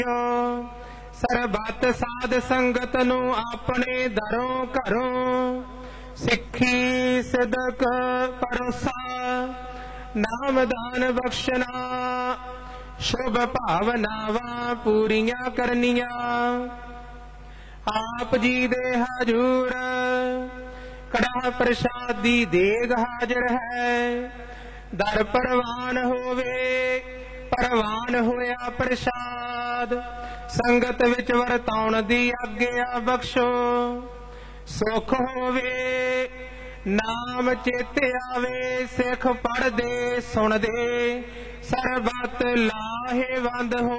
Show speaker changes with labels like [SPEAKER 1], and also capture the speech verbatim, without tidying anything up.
[SPEAKER 1] ਸਰਬਤ ਸਾਧ ਸੰਗਤ ਨੂੰ ਆਪਣੇ ਦਰੋਂ ਘਰੋਂ ਸਿੱਖੀ ਸਿਦਕ ਪਰੋਸਾ ਨਾਮ ਦਾਨ ਬਖਸ਼ਣਾ ਸ਼ੁਭ ਭਾਵਨਾਵਾਂ ਪੂਰੀਆਂ ਕਰਨੀਆਂ। ਆਪ ਜੀ ਦੇ ਹਜੂਰ ਕੜਾ ਪ੍ਰਸ਼ਾਦ ਦੀ ਦੇਗ ਹਾਜ਼ਰ ਹੈ। ਦਰ ਪ੍ਰਵਾਨ ਹੋਵੇ ਪ੍ਰਵਾਨ ਹੋਇਆ ਪ੍ਰਸ਼ਾਦ ਸੰਗਤ ਵਿੱਚ ਵਰਤਾਉਣ ਦੀ ਆਗਿਆ ਬਖਸ਼ੋ। ਸੁਖ ਹੋਵੇ ਨਾਮ ਚੇਤੇ ਆਵੇ ਸਿੱਖ ਪੜ੍ਹਦੇ ਸੁਣਦੇ ਸਰਬਤ ਲਾਹੇਵੰਦ ਹੋ